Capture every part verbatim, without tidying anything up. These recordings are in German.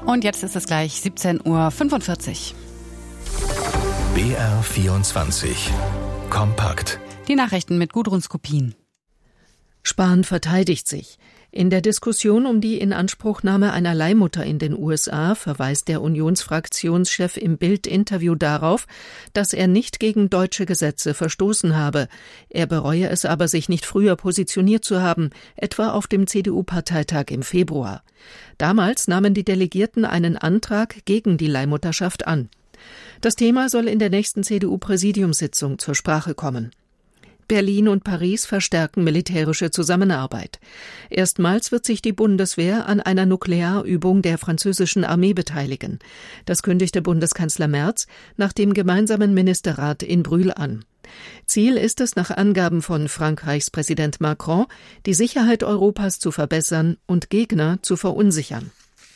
Und jetzt ist es gleich siebzehn Uhr fünfundvierzig. B R vierundzwanzig. Kompakt. Die Nachrichten mit Gudrun Skopin. Spahn verteidigt sich. In der Diskussion um die Inanspruchnahme einer Leihmutter in den U S A verweist der Unionsfraktionschef im Bild-Interview darauf, dass er nicht gegen deutsche Gesetze verstoßen habe. Er bereue es aber, sich nicht früher positioniert zu haben, etwa auf dem C D U-Parteitag im Februar. Damals nahmen die Delegierten einen Antrag gegen die Leihmutterschaft an. Das Thema soll in der nächsten C D U-Präsidiumssitzung zur Sprache kommen. Berlin und Paris verstärken militärische Zusammenarbeit. Erstmals wird sich die Bundeswehr an einer Nuklearübung der französischen Armee beteiligen. Das kündigte Bundeskanzler Merz nach dem gemeinsamen Ministerrat in Brühl an. Ziel ist es, nach Angaben von Frankreichs Präsident Macron, die Sicherheit Europas zu verbessern und Gegner zu verunsichern.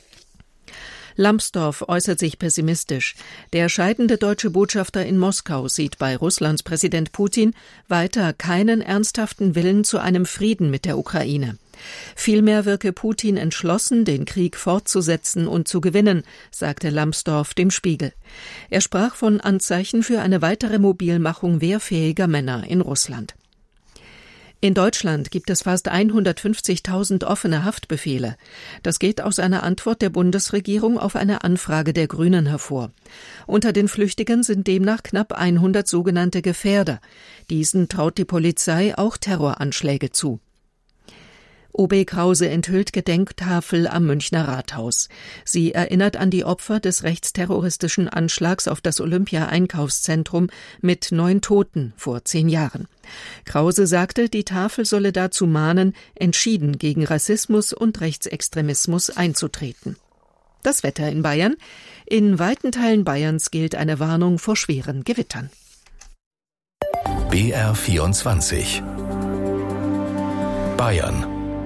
Lambsdorff äußert sich pessimistisch. Der scheidende deutsche Botschafter in Moskau sieht bei Russlands Präsident Putin weiter keinen ernsthaften Willen zu einem Frieden mit der Ukraine. Vielmehr wirke Putin entschlossen, den Krieg fortzusetzen und zu gewinnen, sagte Lambsdorff dem Spiegel. Er sprach von Anzeichen für eine weitere Mobilmachung wehrfähiger Männer in Russland. In Deutschland gibt es fast hundertfünfzigtausend offene Haftbefehle. Das geht aus einer Antwort der Bundesregierung auf eine Anfrage der Grünen hervor. Unter den Flüchtigen sind demnach knapp hundert sogenannte Gefährder. Diesen traut die Polizei auch Terroranschläge zu. O B Krause enthüllt Gedenktafel am Münchner Rathaus. Sie erinnert an die Opfer des rechtsterroristischen Anschlags auf das Olympia-Einkaufszentrum mit neun Toten vor zehn Jahren. Krause sagte, die Tafel solle dazu mahnen, entschieden gegen Rassismus und Rechtsextremismus einzutreten. Das Wetter in Bayern. In weiten Teilen Bayerns gilt eine Warnung vor schweren Gewittern. B R vierundzwanzig. Bayern.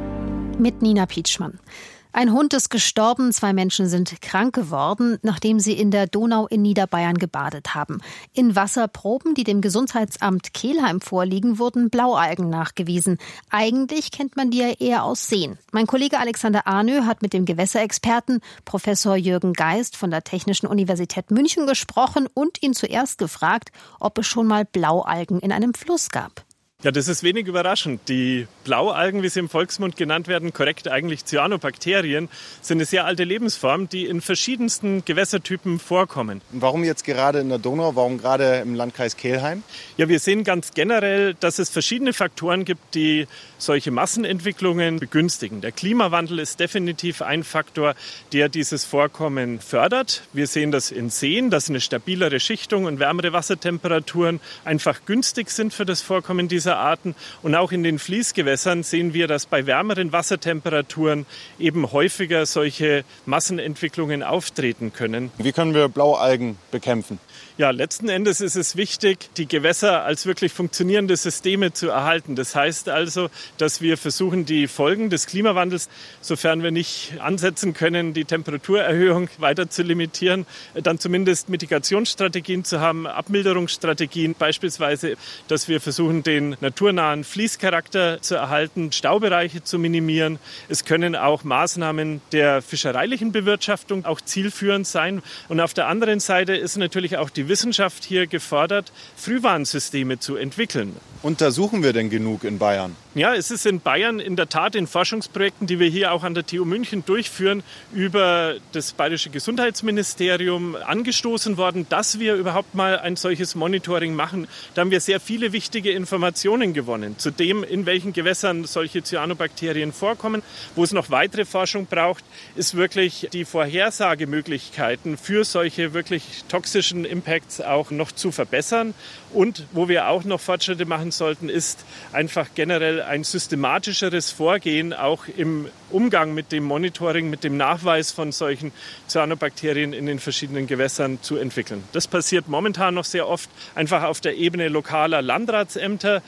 Mit Nina Pietschmann. Ein Hund ist gestorben, zwei Menschen sind krank geworden, nachdem sie in der Donau in Niederbayern gebadet haben. In Wasserproben, die dem Gesundheitsamt Kelheim vorliegen, wurden Blaualgen nachgewiesen. Eigentlich kennt man die ja eher aus Seen. Mein Kollege Alexander Arnö hat mit dem Gewässerexperten Professor Jürgen Geist von der Technischen Universität München gesprochen und ihn zuerst gefragt, ob es schon mal Blaualgen in einem Fluss gab. Ja, das ist wenig überraschend. Die Blaualgen, wie sie im Volksmund genannt werden, korrekt eigentlich Cyanobakterien, sind eine sehr alte Lebensform, die in verschiedensten Gewässertypen vorkommen. Warum jetzt gerade in der Donau? Warum gerade im Landkreis Kelheim? Ja, wir sehen ganz generell, dass es verschiedene Faktoren gibt, die solche Massenentwicklungen begünstigen. Der Klimawandel ist definitiv ein Faktor, der dieses Vorkommen fördert. Wir sehen das in Seen, dass eine stabilere Schichtung und wärmere Wassertemperaturen einfach günstig sind für das Vorkommen dieser Arten. Und auch in den Fließgewässern sehen wir, dass bei wärmeren Wassertemperaturen eben häufiger solche Massenentwicklungen auftreten können. Wie können wir Blaualgen bekämpfen? Ja, letzten Endes ist es wichtig, die Gewässer als wirklich funktionierende Systeme zu erhalten. Das heißt also, dass wir versuchen, die Folgen des Klimawandels, sofern wir nicht ansetzen können, die Temperaturerhöhung weiter zu limitieren, dann zumindest Mitigationsstrategien zu haben, Abmilderungsstrategien, beispielsweise, dass wir versuchen, den naturnahen Fließcharakter zu erhalten, Staubereiche zu minimieren. Es können auch Maßnahmen der fischereilichen Bewirtschaftung auch zielführend sein. Und auf der anderen Seite ist natürlich auch die Wissenschaft hier gefordert, Frühwarnsysteme zu entwickeln. Untersuchen wir denn genug in Bayern? Ja, es ist in Bayern in der Tat in Forschungsprojekten, die wir hier auch an der T U München durchführen, über das Bayerische Gesundheitsministerium angestoßen worden, dass wir überhaupt mal ein solches Monitoring machen. Da haben wir sehr viele wichtige Informationen gewonnen, zu dem, in welchen Gewässern solche Cyanobakterien vorkommen. Wo es noch weitere Forschung braucht, ist wirklich die Vorhersagemöglichkeiten für solche wirklich toxischen Impacts auch noch zu verbessern. Und wo wir auch noch Fortschritte machen sollten, ist einfach generell ein systematischeres Vorgehen auch im Umgang mit dem Monitoring, mit dem Nachweis von solchen Cyanobakterien in den verschiedenen Gewässern zu entwickeln. Das passiert momentan noch sehr oft einfach auf der Ebene lokaler Landratsämter.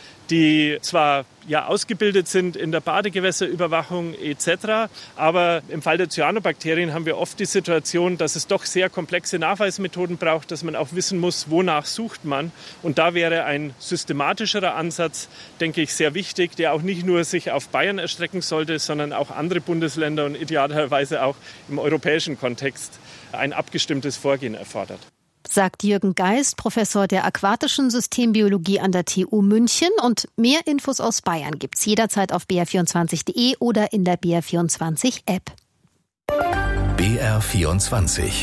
die zwar ja ausgebildet sind in der Badegewässerüberwachung et cetera, aber im Fall der Cyanobakterien haben wir oft die Situation, dass es doch sehr komplexe Nachweismethoden braucht, dass man auch wissen muss, wonach sucht man. Und da wäre ein systematischerer Ansatz, denke ich, sehr wichtig, der auch nicht nur sich auf Bayern erstrecken sollte, sondern auch andere Bundesländer und idealerweise auch im europäischen Kontext ein abgestimmtes Vorgehen erfordert. Sagt Jürgen Geist, Professor der aquatischen Systembiologie an der T U München. Und mehr Infos aus Bayern gibt's jederzeit auf b r vierundzwanzig punkt d e oder in der B R vierundzwanzig App. B R vierundzwanzig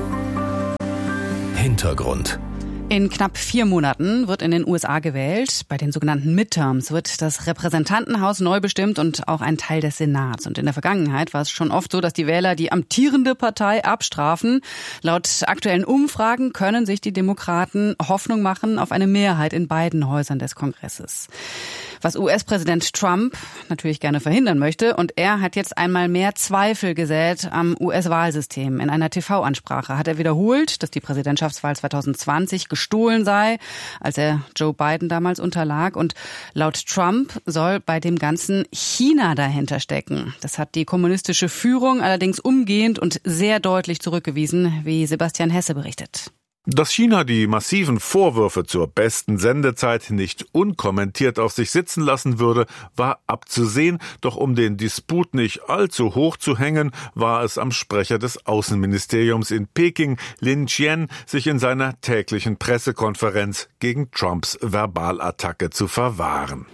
Hintergrund. In knapp vier Monaten wird in den U S A gewählt. Bei den sogenannten Midterms wird das Repräsentantenhaus neu bestimmt und auch ein Teil des Senats. Und in der Vergangenheit war es schon oft so, dass die Wähler die amtierende Partei abstrafen. Laut aktuellen Umfragen können sich die Demokraten Hoffnung machen auf eine Mehrheit in beiden Häusern des Kongresses. Was U S-Präsident Trump natürlich gerne verhindern möchte. Und er hat jetzt einmal mehr Zweifel gesät am U S-Wahlsystem. In einer T V-Ansprache hat er wiederholt, dass die Präsidentschaftswahl zwanzig zwanzig gestohlen sei, als er Joe Biden damals unterlag. Und laut Trump soll bei dem Ganzen China dahinter stecken. Das hat die kommunistische Führung allerdings umgehend und sehr deutlich zurückgewiesen, wie Sebastian Hesse berichtet. Dass China die massiven Vorwürfe zur besten Sendezeit nicht unkommentiert auf sich sitzen lassen würde, war abzusehen. Doch um den Disput nicht allzu hoch zu hängen, war es am Sprecher des Außenministeriums in Peking, Lin Jian, sich in seiner täglichen Pressekonferenz gegen Trumps Verbalattacke zu verwahren.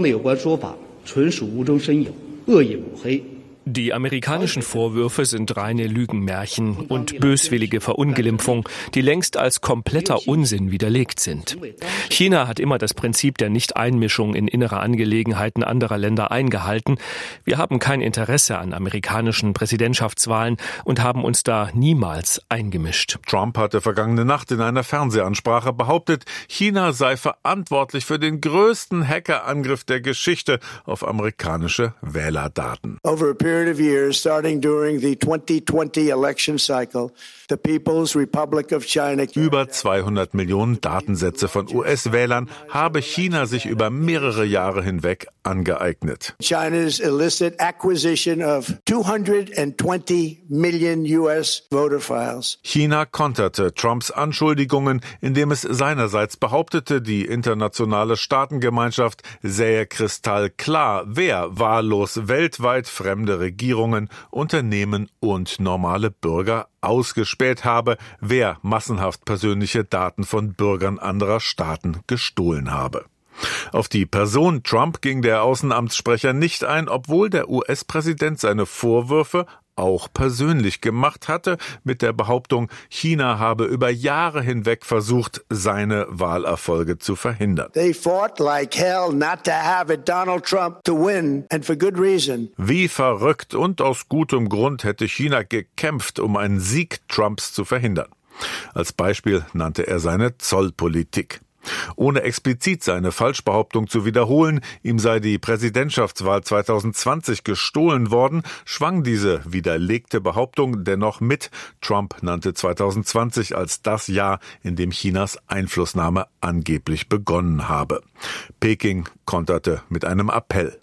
Die amerikanischen Vorwürfe sind reine Lügenmärchen und böswillige Verunglimpfung, die längst als kompletter Unsinn widerlegt sind. China hat immer das Prinzip der Nichteinmischung in innere Angelegenheiten anderer Länder eingehalten. Wir haben kein Interesse an amerikanischen Präsidentschaftswahlen und haben uns da niemals eingemischt. Trump hatte vergangene Nacht in einer Fernsehansprache behauptet, China sei verantwortlich für den größten Hackerangriff der Geschichte auf amerikanische Wählerdaten. Of years, starting during the twenty twenty election cycle, the People's Republic of China. Über zweihundert Millionen Datensätze von U S-Wählern habe China sich über mehrere Jahre hinweg angeeignet. China's illicit acquisition of two hundred twenty million U S voter files. China konterte Trumps Anschuldigungen, indem es seinerseits behauptete, die internationale Staatengemeinschaft sähe kristallklar, wer wahllos weltweit fremde Regierungen, Unternehmen und normale Bürger ausgespäht habe, wer massenhaft persönliche Daten von Bürgern anderer Staaten gestohlen habe. Auf die Person Trump ging der Außenamtssprecher nicht ein, obwohl der U S-Präsident seine Vorwürfe auch persönlich gemacht hatte, mit der Behauptung, China habe über Jahre hinweg versucht, seine Wahlerfolge zu verhindern. They fought like hell not to have it Donald Trump to win, and for good reason. Wie verrückt und aus gutem Grund hätte China gekämpft, um einen Sieg Trumps zu verhindern. Als Beispiel nannte er seine Zollpolitik. Ohne explizit seine Falschbehauptung zu wiederholen, ihm sei die Präsidentschaftswahl zwanzig zwanzig gestohlen worden, schwang diese widerlegte Behauptung dennoch mit. Trump nannte zwanzig zwanzig als das Jahr, in dem Chinas Einflussnahme angeblich begonnen habe. Peking konterte mit einem Appell.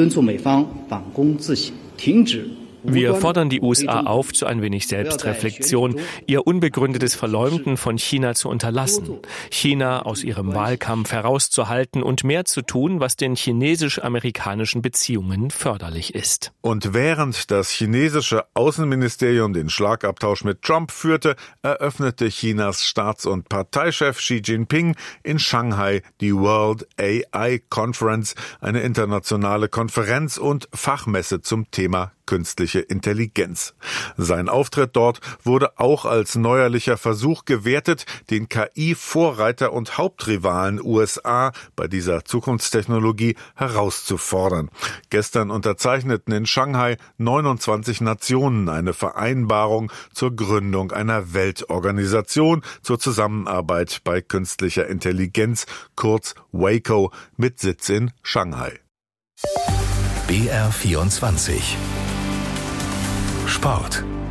Wir fordern die U S A auf zu ein wenig Selbstreflexion, ihr unbegründetes Verleumden von China zu unterlassen, China aus ihrem Wahlkampf herauszuhalten und mehr zu tun, was den chinesisch-amerikanischen Beziehungen förderlich ist. Und während das chinesische Außenministerium den Schlagabtausch mit Trump führte, eröffnete Chinas Staats- und Parteichef Xi Jinping in Shanghai die World A I Conference, eine internationale Konferenz und Fachmesse zum Thema künstliche Intelligenz. Sein Auftritt dort wurde auch als neuerlicher Versuch gewertet, den K I-Vorreiter und Hauptrivalen U S A bei dieser Zukunftstechnologie herauszufordern. Gestern unterzeichneten in Shanghai neunundzwanzig Nationen eine Vereinbarung zur Gründung einer Weltorganisation zur Zusammenarbeit bei künstlicher Intelligenz, kurz WACO, mit Sitz in Shanghai. B R vierundzwanzig Sport.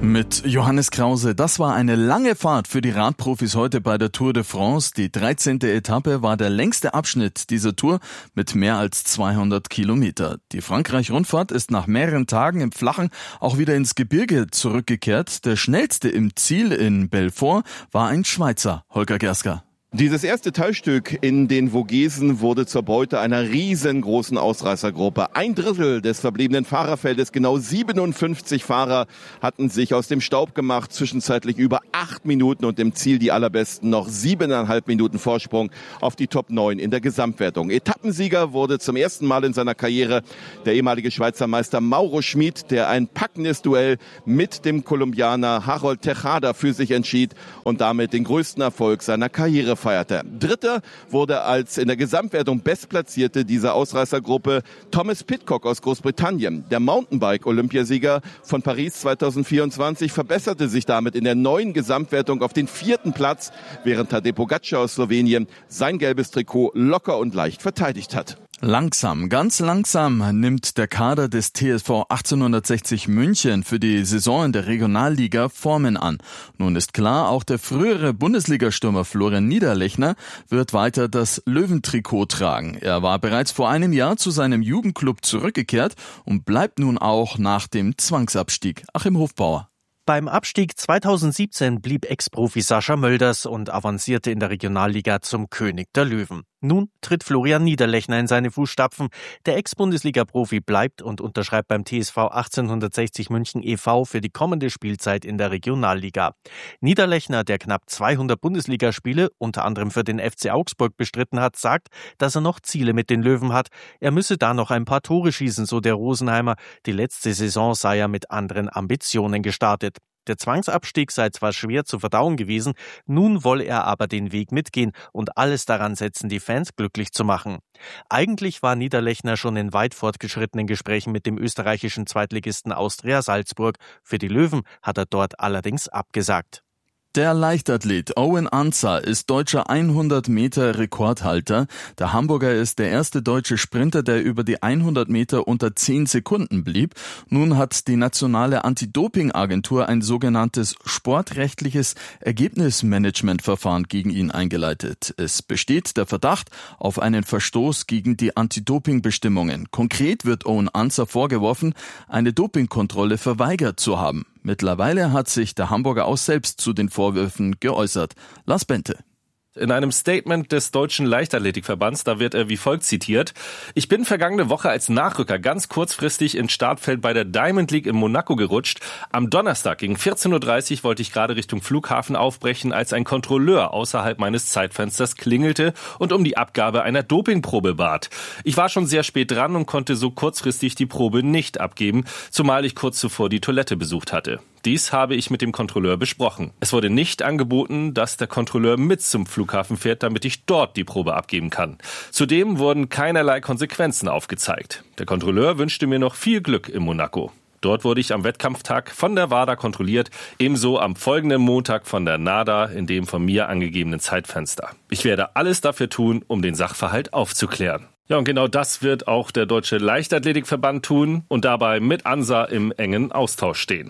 Mit Johannes Krause. Das war eine lange Fahrt für die Radprofis heute bei der Tour de France. Die dreizehnte Etappe war der längste Abschnitt dieser Tour mit mehr als zweihundert Kilometer. Die Frankreich-Rundfahrt ist nach mehreren Tagen im Flachen auch wieder ins Gebirge zurückgekehrt. Der schnellste im Ziel in Belfort war ein Schweizer, Holger Gersker. Dieses erste Teilstück in den Vogesen wurde zur Beute einer riesengroßen Ausreißergruppe. Ein Drittel des verbliebenen Fahrerfeldes, genau siebenundfünfzig Fahrer, hatten sich aus dem Staub gemacht, zwischenzeitlich über acht Minuten und im Ziel die allerbesten noch siebeneinhalb Minuten Vorsprung auf die Top neun in der Gesamtwertung. Etappensieger wurde zum ersten Mal in seiner Karriere der ehemalige Schweizer Meister Mauro Schmid, der ein packendes Duell mit dem Kolumbianer Harold Tejada für sich entschied und damit den größten Erfolg seiner Karriere feierte. Dritter wurde als in der Gesamtwertung Bestplatzierte dieser Ausreißergruppe Thomas Pidcock aus Großbritannien. Der Mountainbike-Olympiasieger von Paris zweitausendvierundzwanzig verbesserte sich damit in der neuen Gesamtwertung auf den vierten Platz, während Tadej Pogačar aus Slowenien sein gelbes Trikot locker und leicht verteidigt hat. Langsam, ganz langsam nimmt der Kader des T S V achtzehnhundertsechzig München für die Saison in der Regionalliga Formen an. Nun ist klar, auch der frühere Bundesligastürmer Florian Niederlechner wird weiter das Löwentrikot tragen. Er war bereits vor einem Jahr zu seinem Jugendclub zurückgekehrt und bleibt nun auch nach dem Zwangsabstieg. Achim Hofbauer. Beim Abstieg zweitausendsiebzehn blieb Ex-Profi Sascha Mölders und avancierte in der Regionalliga zum König der Löwen. Nun tritt Florian Niederlechner in seine Fußstapfen. Der Ex-Bundesliga-Profi bleibt und unterschreibt beim T S V achtzehnhundertsechzig München e V für die kommende Spielzeit in der Regionalliga. Niederlechner, der knapp zweihundert Bundesligaspiele, unter anderem für den F C Augsburg, bestritten hat, sagt, dass er noch Ziele mit den Löwen hat. Er müsse da noch ein paar Tore schießen, so der Rosenheimer. Die letzte Saison sei er mit anderen Ambitionen gestartet. Der Zwangsabstieg sei zwar schwer zu verdauen gewesen, nun wolle er aber den Weg mitgehen und alles daran setzen, die Fans glücklich zu machen. Eigentlich war Niederlechner schon in weit fortgeschrittenen Gesprächen mit dem österreichischen Zweitligisten Austria Salzburg. Für die Löwen hat er dort allerdings abgesagt. Der Leichtathlet Owen Ansah ist deutscher hundert Meter Rekordhalter. Der Hamburger ist der erste deutsche Sprinter, der über die hundert Meter unter zehn Sekunden blieb. Nun hat die nationale Anti-Doping-Agentur ein sogenanntes sportrechtliches Ergebnismanagementverfahren gegen ihn eingeleitet. Es besteht der Verdacht auf einen Verstoß gegen die Anti-Doping-Bestimmungen. Konkret wird Owen Ansah vorgeworfen, eine Dopingkontrolle verweigert zu haben. Mittlerweile hat sich der Hamburger auch selbst zu den Vorwürfen geäußert. Lars Bente. In einem Statement des Deutschen Leichtathletikverbands, da wird er wie folgt zitiert: Ich bin vergangene Woche als Nachrücker ganz kurzfristig ins Startfeld bei der Diamond League in Monaco gerutscht. Am Donnerstag gegen vierzehn Uhr dreißig wollte ich gerade Richtung Flughafen aufbrechen, als ein Kontrolleur außerhalb meines Zeitfensters klingelte und um die Abgabe einer Dopingprobe bat. Ich war schon sehr spät dran und konnte so kurzfristig die Probe nicht abgeben, zumal ich kurz zuvor die Toilette besucht hatte. Dies habe ich mit dem Kontrolleur besprochen. Es wurde nicht angeboten, dass der Kontrolleur mit zum Flughafen fährt, damit ich dort die Probe abgeben kann. Zudem wurden keinerlei Konsequenzen aufgezeigt. Der Kontrolleur wünschte mir noch viel Glück in Monaco. Dort wurde ich am Wettkampftag von der WADA kontrolliert, ebenso am folgenden Montag von der NADA in dem von mir angegebenen Zeitfenster. Ich werde alles dafür tun, um den Sachverhalt aufzuklären. Ja, und genau das wird auch der Deutsche Leichtathletikverband tun und dabei mit Ansah im engen Austausch stehen.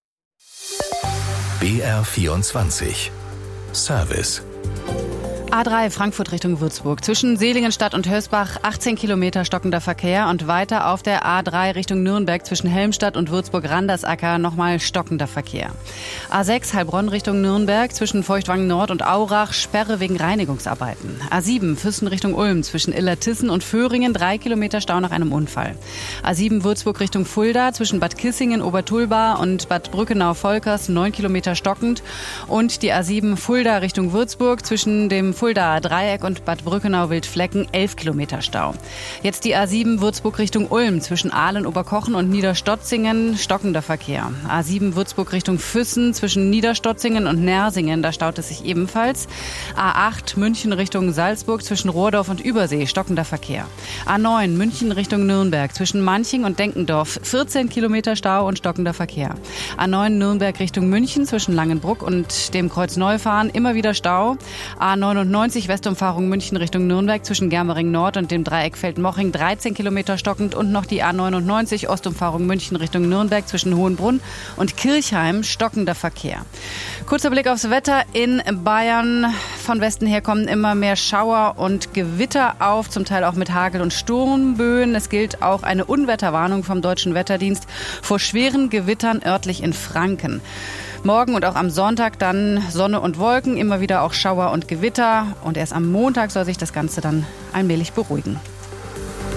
B R vierundzwanzig Service. A drei Frankfurt Richtung Würzburg. Zwischen Seligenstadt und Hösbach achtzehn Kilometer stockender Verkehr und weiter auf der A drei Richtung Nürnberg zwischen Helmstadt und Würzburg-Randersacker nochmal stockender Verkehr. A sechs Heilbronn Richtung Nürnberg zwischen Feuchtwangen Nord und Aurach Sperre wegen Reinigungsarbeiten. A sieben Füssen Richtung Ulm zwischen Illertissen und Föhringen drei Kilometer Stau nach einem Unfall. A sieben Würzburg Richtung Fulda zwischen Bad Kissingen, Obertulba und Bad Brückenau-Volkers neun Kilometer stockend und die A sieben Fulda Richtung Würzburg zwischen dem Fuldaer Dreieck und Bad Brückenau-Wildflecken elf Kilometer Stau. Jetzt die A sieben Würzburg Richtung Ulm zwischen Aalen, Oberkochen und Niederstotzingen stockender Verkehr. A sieben Würzburg Richtung Füssen zwischen Niederstotzingen und Nersingen, da staut es sich ebenfalls. A acht München Richtung Salzburg zwischen Rohrdorf und Übersee stockender Verkehr. A neun München Richtung Nürnberg zwischen Manching und Denkendorf vierzehn Kilometer Stau und stockender Verkehr. A neun Nürnberg Richtung München zwischen Langenbruck und dem Kreuz Neufahren immer wieder Stau. A neun und neunzig Westumfahrung München Richtung Nürnberg zwischen Germering Nord und dem Dreieck Feldmoching dreizehn Kilometer stockend und noch die A neunundneunzig Ostumfahrung München Richtung Nürnberg zwischen Hohenbrunn und Kirchheim stockender Verkehr. Kurzer Blick aufs Wetter in Bayern. Von Westen her kommen immer mehr Schauer und Gewitter auf, zum Teil auch mit Hagel und Sturmböen. Es gilt auch eine Unwetterwarnung vom Deutschen Wetterdienst vor schweren Gewittern örtlich in Franken. Morgen und auch am Sonntag dann Sonne und Wolken, immer wieder auch Schauer und Gewitter. Und erst am Montag soll sich das Ganze dann allmählich beruhigen.